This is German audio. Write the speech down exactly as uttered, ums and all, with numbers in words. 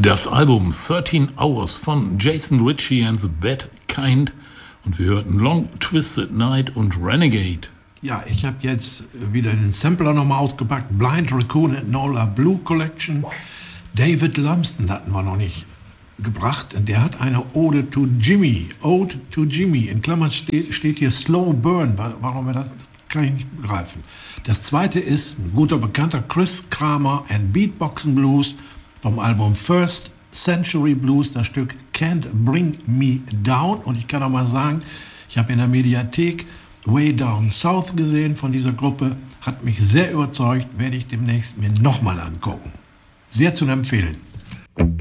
Das Album thirteen Hours von Jason Ritchie and the Bad Kind und wir hörten Long Twisted Night und Renegade. Ja, ich habe jetzt wieder den Sampler nochmal ausgepackt. Blind Raccoon and Nola Blue Collection. David Lumsden hatten wir noch nicht gebracht. Der hat eine Ode to Jimmy. Ode to Jimmy. In Klammern steht, steht hier Slow Burn. Warum er das, kann ich nicht begreifen. Das zweite ist ein guter Bekannter, Chris Kramer and Beatboxen Blues vom Album First Century Blues, das Stück Can't Bring Me Down. Und ich kann auch mal sagen, ich habe in der Mediathek Way Down South gesehen von dieser Gruppe, hat mich sehr überzeugt, werde ich demnächst mir nochmal angucken. Sehr zu empfehlen.